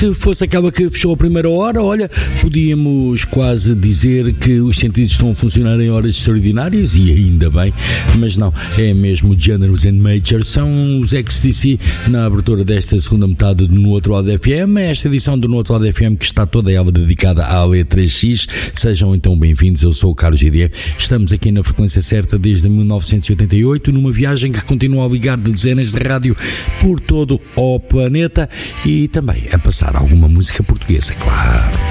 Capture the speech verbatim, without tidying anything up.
se fosse aquela que fechou a primeira hora, olha, podíamos quase dizer que os sentidos estão a funcionar em horas extraordinárias, e ainda bem, mas não, é mesmo Generals and Majors, são os X T C na abertura desta segunda metade do No Outro Lado F M, esta edição do No Outro Lado F M que está toda ela dedicada à letra X. Sejam então bem-vindos, eu sou o Carlos Gideon, estamos aqui na frequência certa desde mil novecentos e oitenta e oito, numa viagem que continua a ligar de dezenas de rádio por todo o planeta e também a passar alguma música portuguesa, claro.